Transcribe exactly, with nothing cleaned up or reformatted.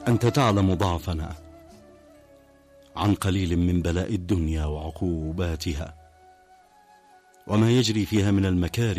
أنت تعلم ضعفنا عن قليل من بلاء الدنيا وعقوباتها وما يجري فيها من المكاره